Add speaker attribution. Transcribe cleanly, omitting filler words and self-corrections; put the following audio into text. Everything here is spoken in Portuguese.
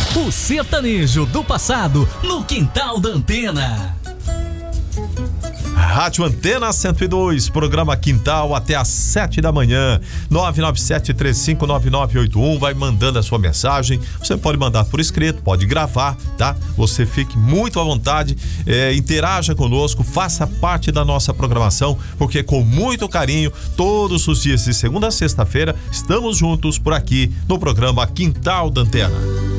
Speaker 1: O sertanejo do passado no quintal da Antena.
Speaker 2: Rádio Antena 102, programa Quintal até às 7 da manhã. 997359981, vai mandando a sua mensagem. Você pode mandar por escrito, pode gravar, tá? Você fique muito à vontade, interaja conosco, faça parte da nossa programação, porque com muito carinho, todos os dias de segunda a sexta-feira, estamos juntos por aqui no programa Quintal da Antena.